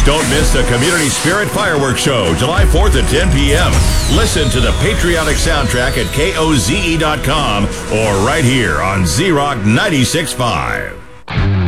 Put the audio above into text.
Don't miss the Community Spirit Fireworks Show, July 4th at 10 p.m. Listen to the patriotic soundtrack at KOZE.com or right here on Z-Rock 96.5.